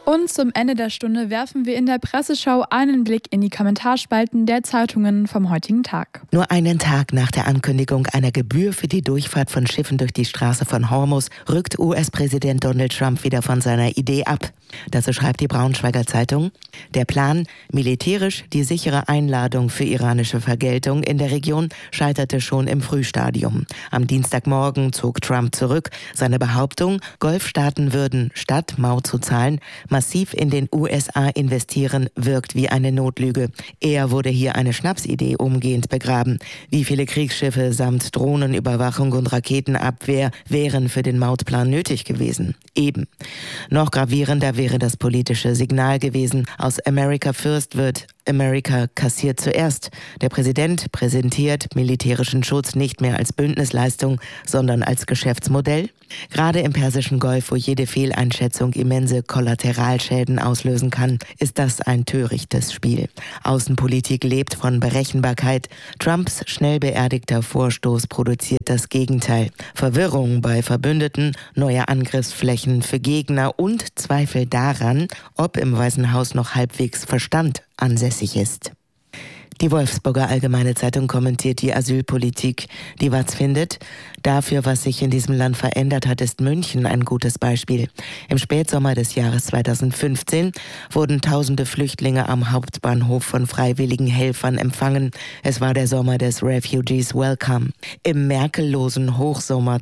Und zum Ende der Stunde werfen wir in der Presseschau einen Blick in die Kommentarspalten der Zeitungen vom heutigen Tag. Nur einen Tag nach der Ankündigung einer Gebühr für die Durchfahrt von Schiffen durch die Straße von Hormuz rückt US-Präsident Donald Trump wieder von seiner Idee ab. Dazu schreibt die Braunschweiger Zeitung: Der Plan, militärisch die sichere Einladung für iranische Vergeltung in der Region, scheiterte schon im Frühstadium. Am Dienstagmorgen zog Trump zurück. Seine Behauptung, Golfstaaten würden, statt Maut zu zahlen, massiv in den USA investieren, wirkt wie eine Notlüge. Eher wurde hier eine Schnapsidee umgehend begraben. Wie viele Kriegsschiffe samt Drohnenüberwachung und Raketenabwehr wären für den Mautplan nötig gewesen? Eben. Noch gravierender wäre das politische Signal gewesen. Aus America First wird America kassiert zuerst. Der Präsident präsentiert militärischen Schutz nicht mehr als Bündnisleistung, sondern als Geschäftsmodell. Gerade im Persischen Golf, wo jede Fehleinschätzung immense Kollateralschäden auslösen kann, ist das ein törichtes Spiel. Außenpolitik lebt von Berechenbarkeit. Trumps schnell beerdigter Vorstoß produziert das Gegenteil. Verwirrung bei Verbündeten, neue Angriffsflächen für Gegner und Zweifel daran, ob im Weißen Haus noch halbwegs Verstand ansässig ist. Die Wolfsburger Allgemeine Zeitung kommentiert die Asylpolitik. Die WAZ findet, dafür, was sich in diesem Land verändert hat, ist München ein gutes Beispiel. Im Spätsommer des Jahres 2015 wurden tausende Flüchtlinge am Hauptbahnhof von freiwilligen Helfern empfangen. Es war der Sommer des Refugees Welcome. Im merkellosen Hochsommer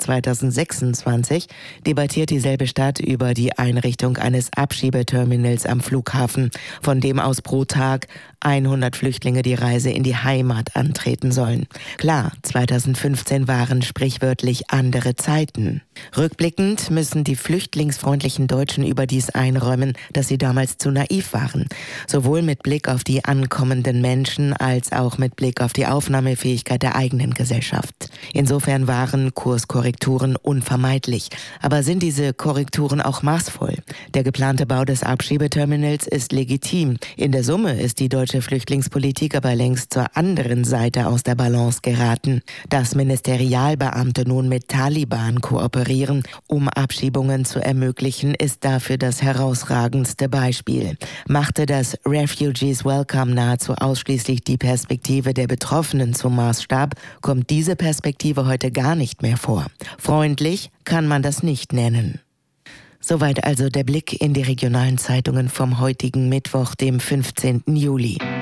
2026 debattiert dieselbe Stadt über die Einrichtung eines Abschiebeterminals am Flughafen, von dem aus pro Tag 100 Flüchtlinge die Reise in die Heimat antreten sollen. Klar, 2015 waren sprichwörtlich andere Zeiten. Rückblickend müssen die flüchtlingsfreundlichen Deutschen überdies einräumen, dass sie damals zu naiv waren. Sowohl mit Blick auf die ankommenden Menschen als auch mit Blick auf die Aufnahmefähigkeit der eigenen Gesellschaft. Insofern waren Kurskorrekturen unvermeidlich. Aber sind diese Korrekturen auch maßvoll? Der geplante Bau des Abschiebeterminals ist legitim. In der Summe ist die deutsche Flüchtlingspolitik aber längst zur anderen Seite aus der Balance geraten. Dass Ministerialbeamte nun mit Taliban kooperieren, um Abschiebungen zu ermöglichen, ist dafür das herausragendste Beispiel. Machte das Refugees Welcome nahezu ausschließlich die Perspektive der Betroffenen zum Maßstab, kommt diese Perspektive heute gar nicht mehr vor. Freundlich kann man das nicht nennen. Soweit also der Blick in die regionalen Zeitungen vom heutigen Mittwoch, dem 15. Juli.